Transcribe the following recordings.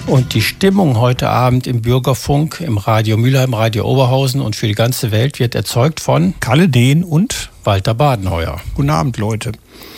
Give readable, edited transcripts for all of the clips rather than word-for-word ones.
Und die Stimmung heute Abend im Bürgerfunk, im Radio Mülheim, Radio Oberhausen und für die ganze Welt wird erzeugt von Kalle Dehn und Walter Badenheuer. Guten Abend, Leute.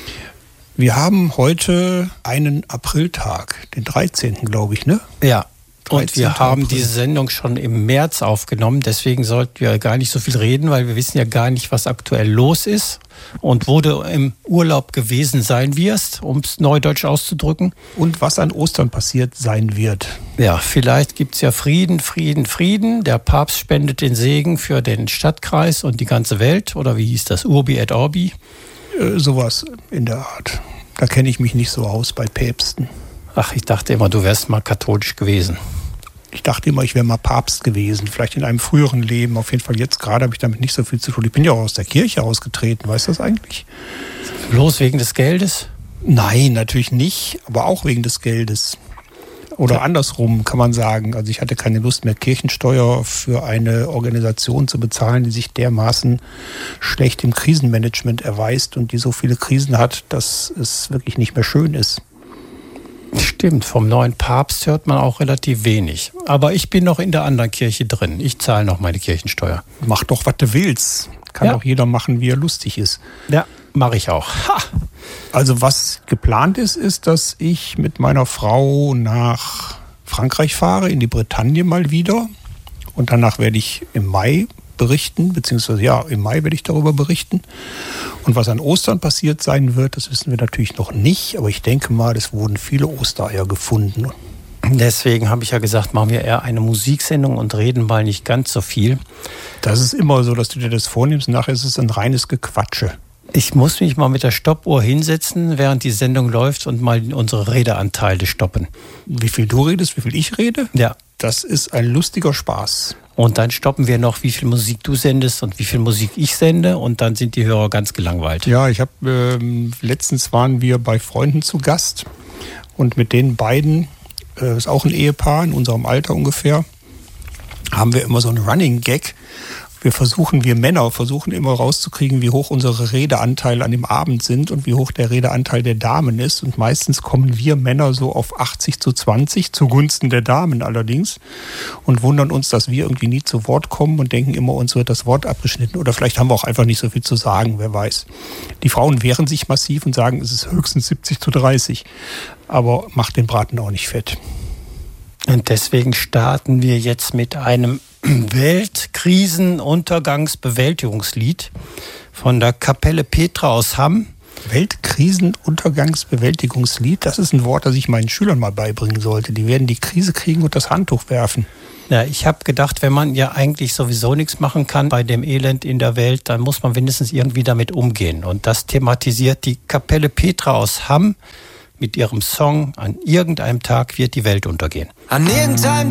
Wir haben heute einen Apriltag, den 13. glaube ich, ne? Ja. Und wir haben April. diese Sendung schon im März aufgenommen, deswegen sollten wir gar nicht so viel reden, weil wir wissen ja gar nicht, was aktuell los ist und wo du im Urlaub gewesen sein wirst, um es neudeutsch auszudrücken. Und was an Ostern passiert sein wird. Ja, vielleicht gibt es ja Frieden, Frieden, Frieden. Der Papst spendet den Segen für den Stadtkreis und die ganze Welt. Oder wie hieß das? Urbi et Orbi? Sowas in der Art. Da kenne ich mich nicht so aus bei Päpsten. Ach, ich dachte immer, du wärst mal katholisch gewesen. Ich dachte immer, ich wäre mal Papst gewesen, vielleicht in einem früheren Leben. Auf jeden Fall jetzt gerade habe ich damit nicht so viel zu tun. Ich bin ja auch aus der Kirche ausgetreten, weißt du das eigentlich? Bloß wegen des Geldes? Nein, natürlich nicht, aber auch wegen des Geldes. Oder andersrum kann man sagen. Also ich hatte keine Lust mehr, Kirchensteuer für eine Organisation zu bezahlen, die sich dermaßen schlecht im Krisenmanagement erweist und die so viele Krisen hat, dass es wirklich nicht mehr schön ist. Stimmt, vom neuen Papst hört man auch relativ wenig. Aber ich bin noch in der anderen Kirche drin. Ich zahle noch meine Kirchensteuer. Mach doch, was du willst. Kann doch jeder machen, wie er lustig ist. Ja, mache ich auch. Ha! Also was geplant ist, ist, dass ich mit meiner Frau nach Frankreich fahre, in die Bretagne mal wieder. Und danach werde ich im Mai berichten, beziehungsweise im Mai werde ich darüber berichten. Und was an Ostern passiert sein wird, das wissen wir natürlich noch nicht. Aber ich denke mal, es wurden viele Ostereier gefunden. Deswegen habe ich ja gesagt, machen wir eher eine Musiksendung und reden mal nicht ganz so viel. Das ist immer so, dass du dir das vornimmst. Nachher ist es ein reines Gequatsche. Ich muss mich mal mit der Stoppuhr hinsetzen, während die Sendung läuft und mal unsere Redeanteile stoppen. Wie viel du redest, wie viel ich rede? Ja. Das ist ein lustiger Spaß. Und dann stoppen wir noch, wie viel Musik du sendest und wie viel Musik ich sende. Und dann sind die Hörer ganz gelangweilt. Ja, ich habe letztens waren wir bei Freunden zu Gast. Und mit den beiden, ist auch ein Ehepaar in unserem Alter ungefähr, haben wir immer so einen Running Gag. Wir Männer versuchen immer rauszukriegen, wie hoch unsere Redeanteile an dem Abend sind und wie hoch der Redeanteil der Damen ist. Und meistens kommen wir Männer so auf 80:20, zugunsten der Damen allerdings. Und wundern uns, dass wir irgendwie nie zu Wort kommen und denken immer, uns wird das Wort abgeschnitten. Oder vielleicht haben wir auch einfach nicht so viel zu sagen, wer weiß. Die Frauen wehren sich massiv und sagen, es ist höchstens 70:30. Aber macht den Braten auch nicht fett. Und deswegen starten wir jetzt mit einem Weltkrisenuntergangsbewältigungslied von der Kapelle Petra aus Hamm. Weltkrisenuntergangsbewältigungslied, das ist ein Wort, das ich meinen Schülern mal beibringen sollte. Die werden die Krise kriegen und das Handtuch werfen. Ja, ich habe gedacht, wenn man ja eigentlich sowieso nichts machen kann bei dem Elend in der Welt, dann muss man wenigstens irgendwie damit umgehen. Und das thematisiert die Kapelle Petra aus Hamm mit ihrem Song "An irgendeinem Tag wird die Welt untergehen". An irgendeinem